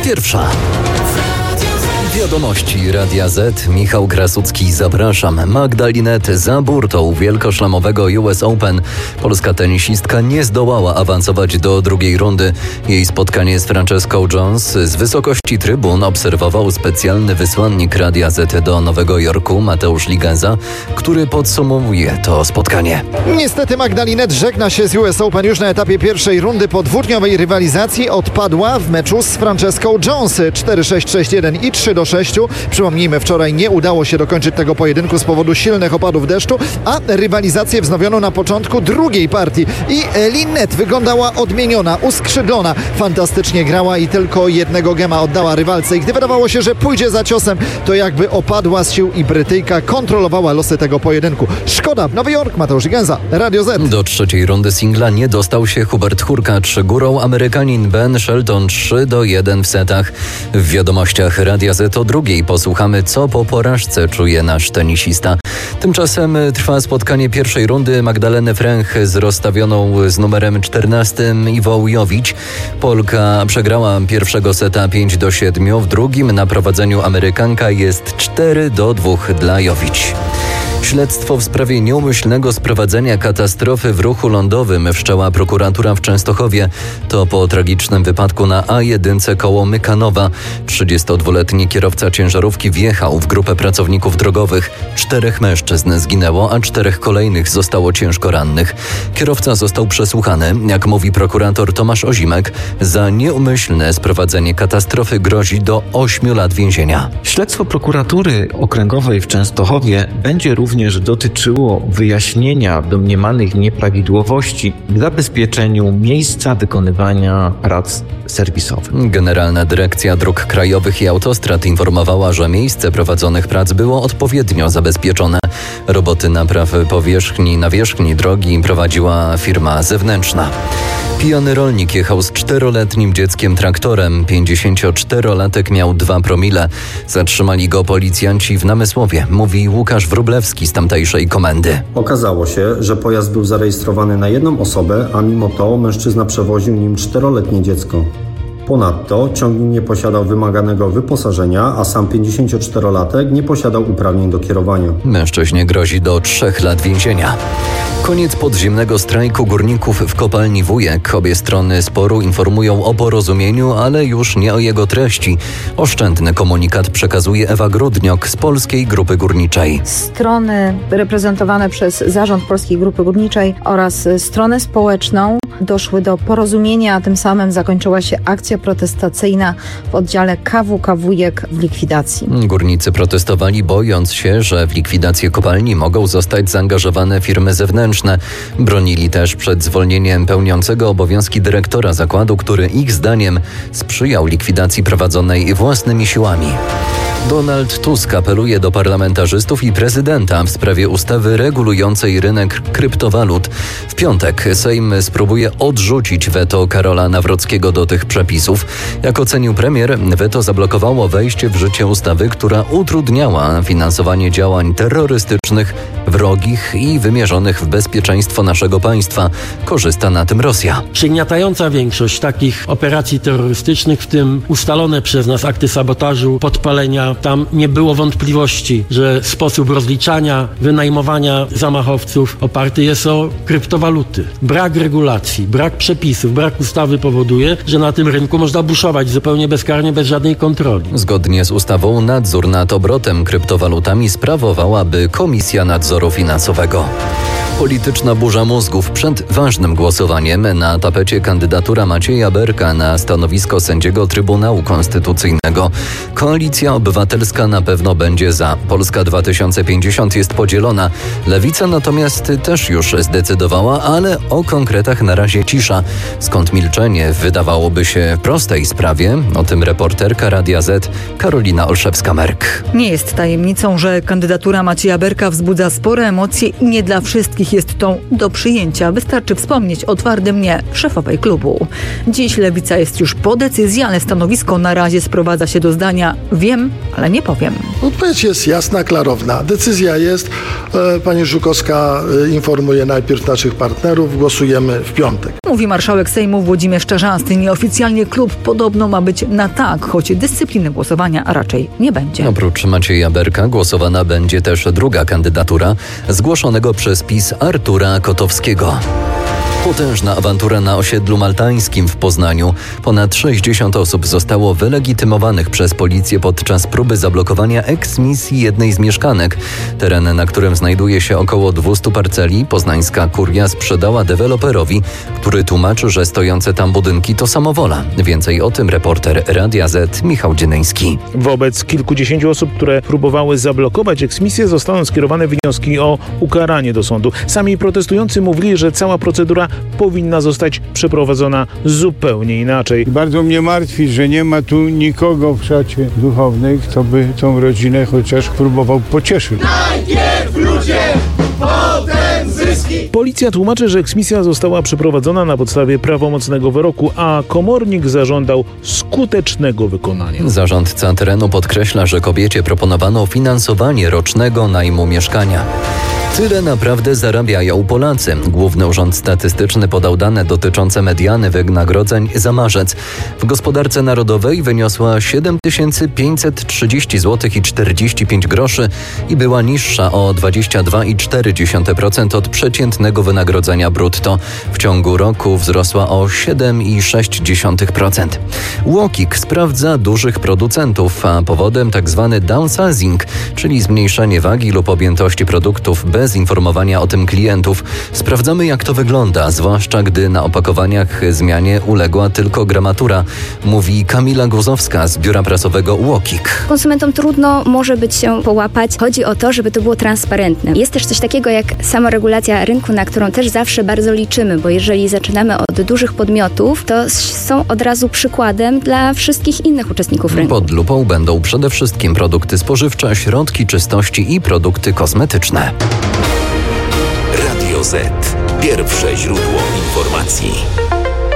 pierwsza. Wiadomości Radia Z. Michał Krasucki, zapraszam. Magda Linette za burtą wielkoszlemowego US Open. Polska tenisistka nie zdołała awansować do drugiej rundy. Jej spotkanie z Franceską Jones z wysokości trybun obserwował specjalny wysłannik Radia Z do Nowego Jorku, Mateusz Ligenza, który podsumowuje to spotkanie. Niestety Magda Linette żegna się z US Open już na etapie pierwszej rundy. Po dwudniowej rywalizacji odpadła w meczu z Franceską Jones 4-6, 6-1 i 3-6. Przypomnijmy, wczoraj nie udało się dokończyć tego pojedynku z powodu silnych opadów deszczu, a rywalizację wznowiono na początku drugiej partii i Linette wyglądała odmieniona, uskrzydlona. Fantastycznie grała i tylko jednego gema oddała rywalce i gdy wydawało się, że pójdzie za ciosem, to jakby opadła z sił i Brytyjka kontrolowała losy tego pojedynku. Szkoda. Nowy Jork, Mateusz Ligenza, Radio Z. Do trzeciej rundy singla nie dostał się Hubert Hurkacz. Górą Amerykanin Ben Shelton 3-1 w setach. W wiadomościach Radia Z o drugiej posłuchamy, co po porażce czuje nasz tenisista. Tymczasem trwa spotkanie pierwszej rundy Magdaleny Fręch z rozstawioną z numerem 14 Iwą Jowić. Polka przegrała pierwszego seta 5-7. W drugim na prowadzeniu Amerykanka jest 4-2 dla Jowić. Śledztwo w sprawie nieumyślnego sprowadzenia katastrofy w ruchu lądowym wszczęła prokuratura w Częstochowie. To po tragicznym wypadku na A1 koło Mykanowa. 32-letni kierowca ciężarówki wjechał w grupę pracowników drogowych. 4 mężczyzn zginęło, a 4 kolejnych zostało ciężko rannych. Kierowca został przesłuchany. Jak mówi prokurator Tomasz Ozimek, za nieumyślne sprowadzenie katastrofy grozi do 8 lat więzienia. Śledztwo prokuratury okręgowej w Częstochowie będzie również dotyczyło wyjaśnienia domniemanych nieprawidłowości w zabezpieczeniu miejsca wykonywania prac serwisowych. Generalna Dyrekcja Dróg Krajowych i Autostrad informowała, że miejsce prowadzonych prac było odpowiednio zabezpieczone. Roboty napraw nawierzchni drogi prowadziła firma zewnętrzna. Pijany rolnik jechał z 4-letnim dzieckiem traktorem. 54-latek miał 2 promile. Zatrzymali go policjanci w Namysłowie, mówi Łukasz Wróblewski z tamtejszej komendy. Okazało się, że pojazd był zarejestrowany na jedną osobę, a mimo to mężczyzna przewoził nim 4-letnie dziecko. Ponadto ciągnik nie posiadał wymaganego wyposażenia, a sam 54-latek nie posiadał uprawnień do kierowania. Mężczyźnie grozi do 3 lat więzienia. Koniec podziemnego strajku górników w kopalni Wujek. Obie strony sporu informują o porozumieniu, ale już nie o jego treści. Oszczędny komunikat przekazuje Ewa Grudniok z Polskiej Grupy Górniczej. Strony reprezentowane przez Zarząd Polskiej Grupy Górniczej oraz stronę społeczną doszły do porozumienia, a tym samym zakończyła się akcja protestacyjna w oddziale KWK Wujek w likwidacji. Górnicy protestowali, bojąc się, że w likwidację kopalni mogą zostać zaangażowane firmy zewnętrzne. Bronili też przed zwolnieniem pełniącego obowiązki dyrektora zakładu, który ich zdaniem sprzyjał likwidacji prowadzonej własnymi siłami. Donald Tusk apeluje do parlamentarzystów i prezydenta w sprawie ustawy regulującej rynek kryptowalut. W piątek Sejm spróbuje odrzucić weto Karola Nawrockiego do tych przepisów. Jak ocenił premier, weto zablokowało wejście w życie ustawy, która utrudniała finansowanie działań terrorystycznych, wrogich i wymierzonych w bezpieczeństwo naszego państwa. Korzysta na tym Rosja. Przygniatająca większość takich operacji terrorystycznych, w tym ustalone przez nas akty sabotażu, podpalenia, tam nie było wątpliwości, że sposób rozliczania, wynajmowania zamachowców oparty jest o kryptowaluty. Brak regulacji, brak przepisów, brak ustawy powoduje, że na tym rynku można buszować zupełnie bezkarnie, bez żadnej kontroli. Zgodnie z ustawą nadzór nad obrotem kryptowalutami sprawowałaby Komisja Nadzoru Finansowego. Polityczna burza mózgów przed ważnym głosowaniem. Na tapecie kandydatura Macieja Berka na stanowisko sędziego Trybunału Konstytucyjnego. Koalicja Obywatelska na pewno będzie za. Polska 2050 jest podzielona. Lewica natomiast też już zdecydowała, ale o konkretach na razie cisza. Skąd milczenie wydawałoby się w prostej sprawie? O tym reporterka Radia Z Karolina Olszewska-Merk. Nie jest tajemnicą, że kandydatura Macieja Berka wzbudza spore emocje i nie dla wszystkich jest tą do przyjęcia. Wystarczy wspomnieć o twardym nie szefowej klubu. Dziś Lewica jest już po decyzji, ale stanowisko na razie sprowadza się do zdania: wiem, ale nie powiem. Odpowiedź jest jasna, klarowna. Decyzja jest. Pani Żukowska informuje najpierw naszych partnerów. Głosujemy w piątek. Mówi marszałek Sejmu Włodzimierz Czarzasty. Nieoficjalnie klub podobno ma być na tak, choć dyscypliny głosowania raczej nie będzie. Oprócz Macieja Berka głosowana będzie też druga kandydatura zgłoszonego przez PiS Artura Kotowskiego. Potężna awantura na osiedlu maltańskim w Poznaniu. Ponad 60 osób zostało wylegitymowanych przez policję podczas próby zablokowania eksmisji jednej z mieszkanek. Teren, na którym znajduje się około 200 parceli, poznańska kuria sprzedała deweloperowi, który tłumaczy, że stojące tam budynki to samowola. Więcej o tym reporter Radia Z Michał Dzienyński. Wobec kilkudziesięciu osób, które próbowały zablokować eksmisję, zostaną skierowane wnioski o ukaranie do sądu. Sami protestujący mówili, że cała procedura powinna zostać przeprowadzona zupełnie inaczej. Bardzo mnie martwi, że nie ma tu nikogo w szacie duchownej, kto by tą rodzinę chociaż próbował pocieszyć. Najpierw ludzie, potem zyski. Policja tłumaczy, że eksmisja została przeprowadzona na podstawie prawomocnego wyroku, a komornik zażądał skutecznego wykonania. Zarządca terenu podkreśla, że kobiecie proponowano finansowanie rocznego najmu mieszkania. Tyle naprawdę zarabiają Polacy. Główny Urząd Statystyczny podał dane dotyczące mediany wynagrodzeń za marzec. W gospodarce narodowej wyniosła 7530 zł i 45 groszy i była niższa o 22,4% od przeciętnego wynagrodzenia brutto. W ciągu roku wzrosła o 7,6%. UOKiK sprawdza dużych producentów, a powodem tzw. downsizing, czyli zmniejszenie wagi lub objętości produktów bez informowania o tym klientów. Sprawdzamy, jak to wygląda, zwłaszcza gdy na opakowaniach zmianie uległa tylko gramatura, mówi Kamila Guzowska z biura prasowego UOKiK. Konsumentom trudno może być się połapać. Chodzi o to, żeby to było transparentne. Jest też coś takiego jak samoregulacja rynku, na którą też zawsze bardzo liczymy, bo jeżeli zaczynamy od dużych podmiotów, to są od razu przykładem dla wszystkich innych uczestników rynku. Pod lupą będą przede wszystkim produkty spożywcze, środki czystości i produkty kosmetyczne. Radio Z. Pierwsze źródło informacji.